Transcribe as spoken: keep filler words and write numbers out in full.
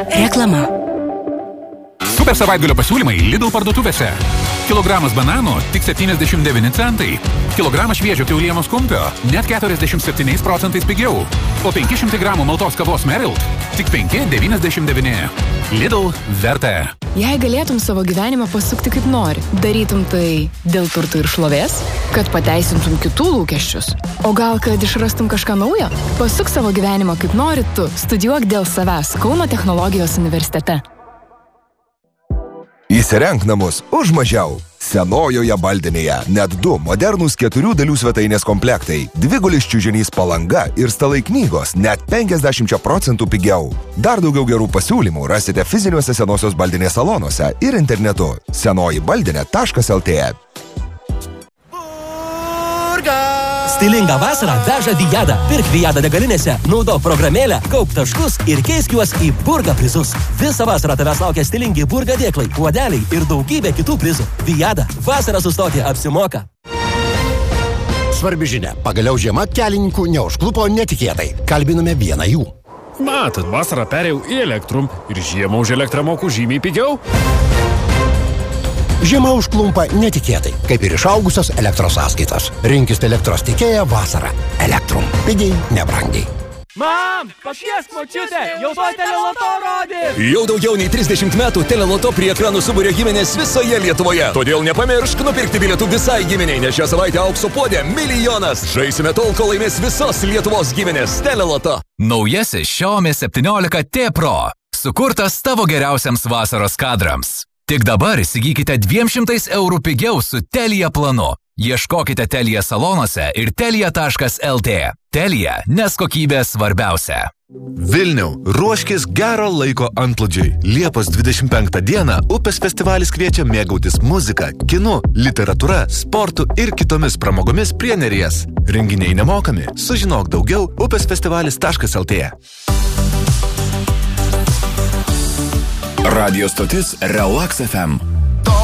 Reklama. Super savaitgalio pasiūlymai Lidl parduotuvėse. Kilogramas bananų tik septyniasdešimt devyni centai. Kilogramas šviežio kiaulienos kumpio net keturiasdešimt septyni procentais pigiau. O penki šimtai gramų maltos kavos Merilt tik penki devyniasdešimt devyni. Lidl verta. Jei galėtum savo gyvenimą pasukti kaip nori, darytum tai dėl turtų ir šlovės, kad pateisintum kitų lūkesčius. O gal, kad išrastum kažką naujo? Pasuk savo gyvenimą kaip nori tu. Studijuok dėl savęs Kauno technologijos universitete. Įsirenk namus už mažiau. Senojoje Baldinėje net du modernūs keturių dalių svetainės komplektai, dvigulis čiužinys palanga ir stalai knygos net penkiasdešimt procentų pigiau. Dar daugiau gerų pasiūlymų rasite fiziniuose Senosios Baldinės salonuose ir internetu senoji baldinė taškas el tė. Stilingą vasarą veža Vijada. Pirk Vijada degalinėse, naudok programėlę, kaup taškus ir keisk juos į Burga prizus. Visą vasarą tavęs laukia stilingi Burga dėklai, puodeliai ir daugybė kitų prizų. Vijada. Vasarą sustoti apsimoka. Svarbi žinia. Pagaliau žiema kelininkų neužklupo netikėtai. Kalbinome vieną jų. Matot, vasarą perėjau į Elektrum ir žiemą už elektrą moku žymiai pigiau. Žiema užklumpa netikėtai, kaip ir išaugusios elektros sąskaitos. Rinkis elektros tiekėją vasarą. Elektrum. Pigiai, nebrangiai. Mam, pakviesk močiutę, jau to Teleloto rodė. Jau daugiau nei trisdešimt metų Teleloto prie ekranų suburia giminės visoje Lietuvoje. Todėl nepamiršk nupirkti bilietų visai giminiai, nes šią savaitę aukso puodė milijonas. Žaisime tol, kol laimės visos Lietuvos giminės. Teleloto. Naujasis Xiaomi septyniolika T Pro. Sukurtas tavo geriausiams vasaros kadrams. Tik dabar įsigykite dviem šimtais eurų pigiau su Telia planu. Ieškokite Telia salonuose ir telia taškas el tė. Telia, nes kokybė svarbiausia. Vilniau, ruoškis gero laiko antplūdžiui. Liepos dvidešimt penktą dieną Upės festivalis kviečia mėgautis muzika, kinu, literatūra, sportu ir kitomis pramogomis prie Neries. Renginiai nemokami. Sužinok daugiau upės festivalis taškas el tė. Radio stotis Relax ef em.